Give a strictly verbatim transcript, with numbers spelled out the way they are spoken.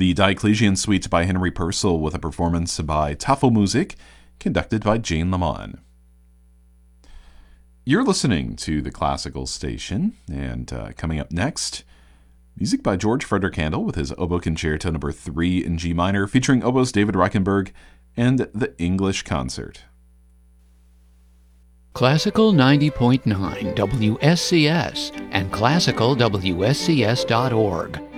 the Diocletian Suite by Henry Purcell with a performance by Tafelmusik, conducted by Jane Lamont. You're listening to the Classical Station, and uh, coming up next, music by George Frederick Handel with his Oboe Concerto number three in G minor, featuring oboist David Reichenberg and the English Concert. Classical ninety point nine W S C S and classical W S C S dot org.